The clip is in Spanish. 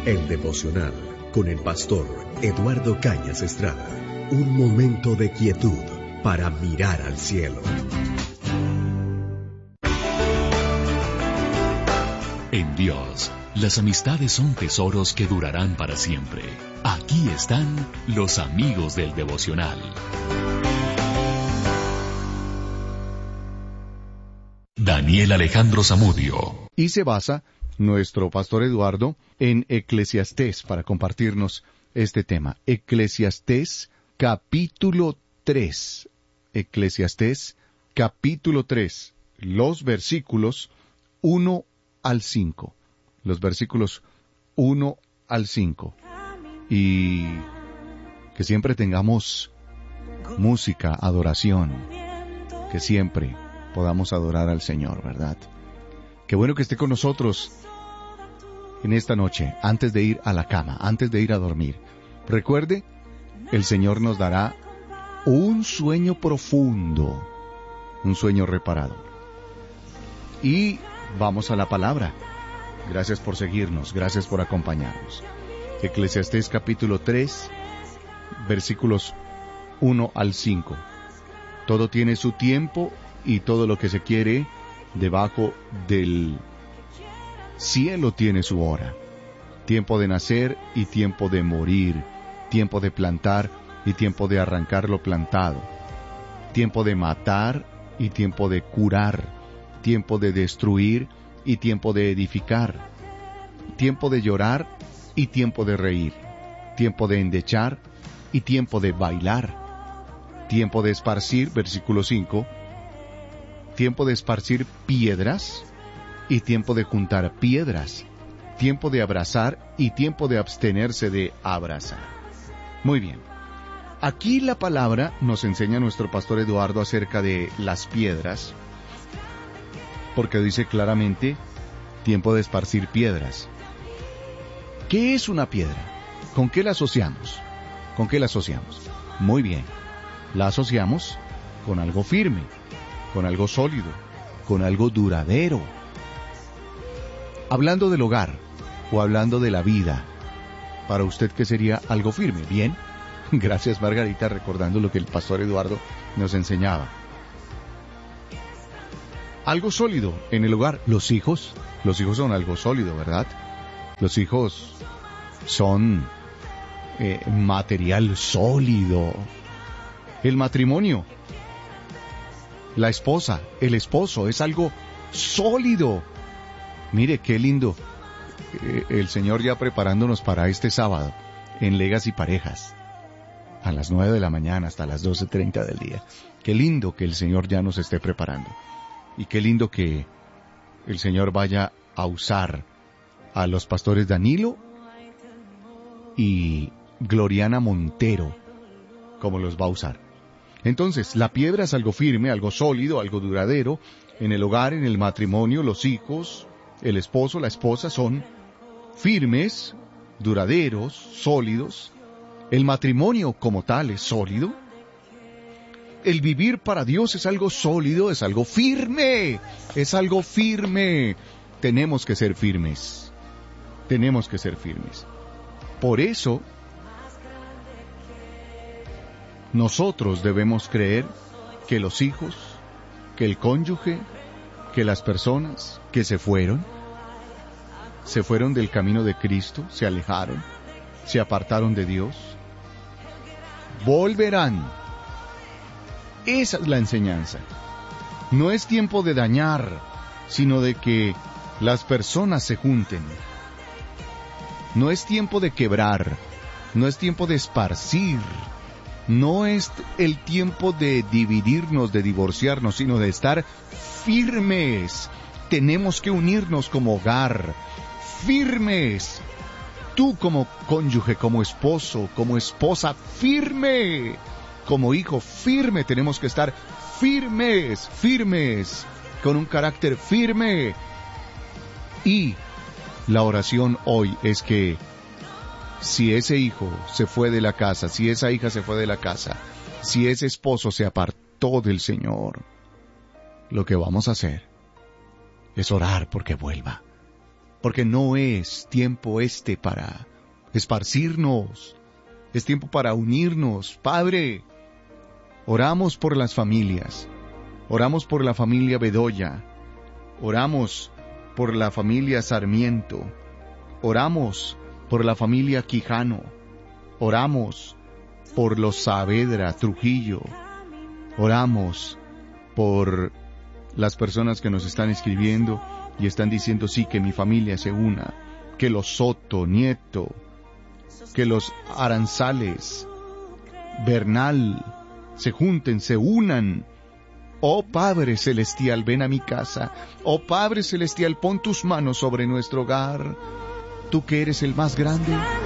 El devocional con el pastor Eduardo Cañas Estrada. Un momento de quietud para mirar al cielo. En Dios, las amistades son tesoros que durarán para siempre. Aquí están los amigos del devocional. Daniel Alejandro Zamudio. Y se basa nuestro pastor Eduardo en Eclesiastés para compartirnos este tema. Eclesiastés capítulo 3. Eclesiastés capítulo 3. Los versículos 1 al 5. Los versículos 1 al 5. Y que siempre tengamos música, adoración. Que siempre podamos adorar al Señor, ¿verdad? Qué bueno que esté con nosotros en esta noche, antes de ir a la cama, antes de ir a dormir. Recuerde, el Señor nos dará un sueño profundo, un sueño reparador. Y vamos a la palabra. Gracias por seguirnos, gracias por acompañarnos. Eclesiastés capítulo 3, versículos 1 al 5. Todo tiene su tiempo y todo lo que se quiere debajo del cielo tiene su hora. Tiempo de nacer y tiempo de morir. Tiempo de plantar y tiempo de arrancar lo plantado. Tiempo de matar y tiempo de curar. Tiempo de destruir y tiempo de edificar. Tiempo de llorar y tiempo de reír. Tiempo de endechar y tiempo de bailar. Tiempo de esparcir, versículo 5. Tiempo de esparcir piedras y tiempo de juntar piedras. Tiempo de abrazar y tiempo de abstenerse de abrazar. Muy bien. Aquí la palabra nos enseña nuestro pastor Eduardo acerca de las piedras, porque dice claramente, tiempo de esparcir piedras. ¿Qué es una piedra? ¿Con qué la asociamos? ¿Con qué la asociamos? Muy bien. La asociamos con algo firme, con algo sólido, con algo duradero. Hablando del hogar o hablando de la vida, para usted, ¿qué sería algo firme? Bien, gracias Margarita, recordando lo que el pastor Eduardo nos enseñaba. Algo sólido en el hogar. Los hijos son algo sólido, ¿verdad? Los hijos son material sólido. El matrimonio, la esposa, el esposo, es algo sólido. Mire, qué lindo. El Señor ya preparándonos para este sábado en Legacy Parejas, a las 9 de la mañana hasta las 12:30 del día. Qué lindo que el Señor ya nos esté preparando. Y qué lindo que el Señor vaya a usar a los pastores Danilo y Gloriana Montero, como los va a usar. Entonces, la piedra es algo firme, algo sólido, algo duradero. En el hogar, en el matrimonio, los hijos, el esposo, la esposa son firmes, duraderos, sólidos. El matrimonio como tal es sólido. El vivir para Dios es algo sólido, es algo firme, es algo firme. Tenemos que ser firmes. Tenemos que ser firmes. Por eso, nosotros debemos creer que los hijos, que el cónyuge, que las personas que se fueron del camino de Cristo, se alejaron, se apartaron de Dios, volverán. Esa es la enseñanza. No es tiempo de dañar, sino de que las personas se junten. No es tiempo de quebrar, no es tiempo de esparcir, no es el tiempo de dividirnos, de divorciarnos, sino de estar firmes. Tenemos que unirnos como hogar, firmes. Tú como cónyuge, como esposo, como esposa, firme. Como hijo, firme. Tenemos que estar firmes, con un carácter firme. Y la oración hoy es que si ese hijo se fue de la casa, si esa hija se fue de la casa, si ese esposo se apartó del Señor, lo que vamos a hacer es orar porque vuelva. porque no es tiempo para esparcirnos, es tiempo para unirnos. Padre, oramos por las familias, oramos por la familia Bedoya, oramos por la familia Sarmiento, oramos por la familia Quijano, oramos por los Saavedra, Trujillo, oramos por las personas que nos están escribiendo y están diciendo sí, que mi familia se una, que los Soto, Nieto, que los Aranzales, Bernal, se junten, se unan. Oh Padre Celestial, ven a mi casa. Oh Padre Celestial, pon tus manos sobre nuestro hogar. Tú que eres el más grande,